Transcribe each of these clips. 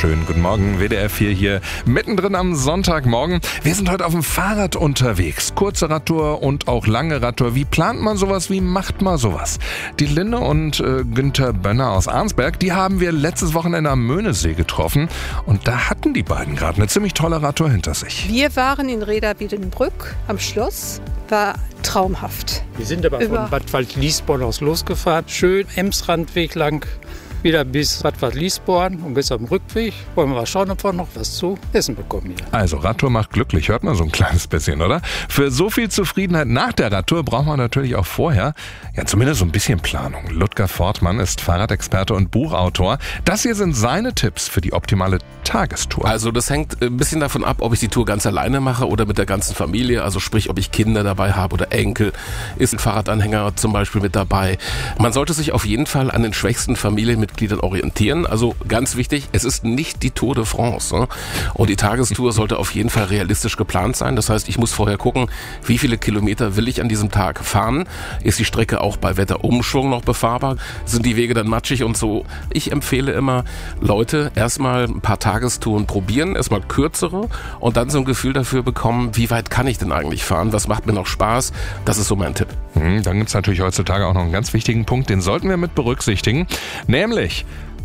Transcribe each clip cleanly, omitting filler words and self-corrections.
wunderschönen guten Morgen. WDR 4 hier mittendrin am Sonntagmorgen. Wir sind heute auf dem Fahrrad unterwegs. Kurze Radtour und auch lange Radtour. Wie plant man sowas? Wie macht man sowas? Die Linde und Günther Bönner aus Arnsberg, die haben wir letztes Wochenende am Möhnesee getroffen. Und da hatten die beiden gerade eine ziemlich tolle Radtour hinter sich. Wir waren in Rheda-Wiedenbrück am Schloss. War traumhaft. Wir sind aber von Bad Waldliesborn aus losgefahren. Schön Emsrandweg lang. Wieder bis Bad Waldliesborn und bis am Rückweg wollen wir mal schauen, ob wir noch was zu essen bekommen hier. Also Radtour macht glücklich, hört man so ein kleines bisschen, oder? Für so viel Zufriedenheit nach der Radtour braucht man natürlich auch vorher, ja zumindest so ein bisschen Planung. Ludger Fortmann ist Fahrradexperte und Buchautor. Das hier sind seine Tipps für die optimale Tagestour. Also das hängt ein bisschen davon ab, ob ich die Tour ganz alleine mache oder mit der ganzen Familie. Also sprich, ob ich Kinder dabei habe oder Enkel. Ist ein Fahrradanhänger zum Beispiel mit dabei. Man sollte sich auf jeden Fall an den schwächsten Familienmitgliedern orientieren. Also ganz wichtig, es ist nicht die Tour de France. Ne? Und die Tagestour sollte auf jeden Fall realistisch geplant sein. Das heißt, ich muss vorher gucken, wie viele Kilometer will ich an diesem Tag fahren? Ist die Strecke auch bei Wetterumschwung noch befahrbar? Sind die Wege dann matschig und so? Ich empfehle immer, Leute, erstmal ein paar Tagestouren probieren, erstmal kürzere und dann so ein Gefühl dafür bekommen, wie weit kann ich denn eigentlich fahren? Was macht mir noch Spaß? Das ist so mein Tipp. Dann gibt es natürlich heutzutage auch noch einen ganz wichtigen Punkt, den sollten wir mit berücksichtigen, nämlich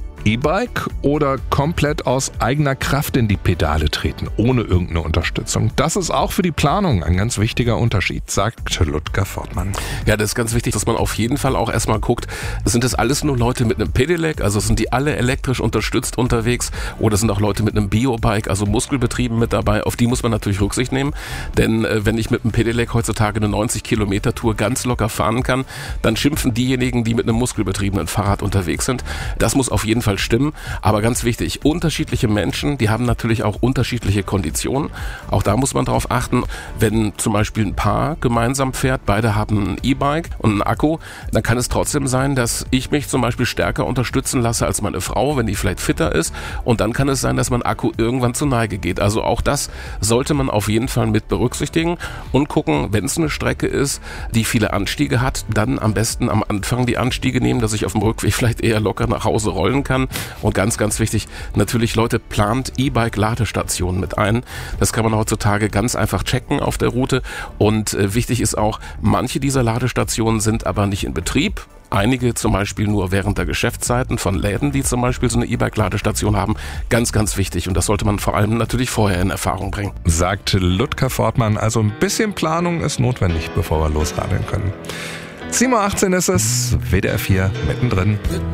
E-Bike oder komplett aus eigener Kraft in die Pedale treten, ohne irgendeine Unterstützung. Das ist auch für die Planung ein ganz wichtiger Unterschied, sagt Ludger Fortmann. Ja, das ist ganz wichtig, dass man auf jeden Fall auch erstmal guckt, sind das alles nur Leute mit einem Pedelec, also sind die alle elektrisch unterstützt unterwegs oder sind auch Leute mit einem Biobike, also muskelbetrieben mit dabei, auf die muss man natürlich Rücksicht nehmen, denn wenn ich mit einem Pedelec heutzutage eine 90-Kilometer-Tour ganz locker fahren kann, dann schimpfen diejenigen, die mit einem muskelbetriebenen Fahrrad unterwegs sind. Das muss auf jeden Fall stimmen, aber ganz wichtig, unterschiedliche Menschen, die haben natürlich auch unterschiedliche Konditionen. Auch da muss man drauf achten, wenn zum Beispiel ein Paar gemeinsam fährt, beide haben ein E-Bike und einen Akku, dann kann es trotzdem sein, dass ich mich zum Beispiel stärker unterstützen lasse als meine Frau, wenn die vielleicht fitter ist, und dann kann es sein, dass mein Akku irgendwann zur Neige geht. Also auch das sollte man auf jeden Fall mit berücksichtigen und gucken, wenn es eine Strecke ist, die viele Anstiege hat, dann am besten am Anfang die Anstiege nehmen, dass ich auf dem Rückweg vielleicht eher locker nach Hause rollen kann. Und ganz, ganz wichtig, natürlich Leute, plant E-Bike-Ladestationen mit ein. Das kann man heutzutage ganz einfach checken auf der Route. Und wichtig ist auch, manche dieser Ladestationen sind aber nicht in Betrieb. Einige zum Beispiel nur während der Geschäftszeiten von Läden, die zum Beispiel so eine E-Bike-Ladestation haben. Ganz, ganz wichtig. Und das sollte man vor allem natürlich vorher in Erfahrung bringen. Sagt Ludger Fortmann. Also ein bisschen Planung ist notwendig, bevor wir losradeln können. 7:18 Uhr ist es, WDR 4 mittendrin.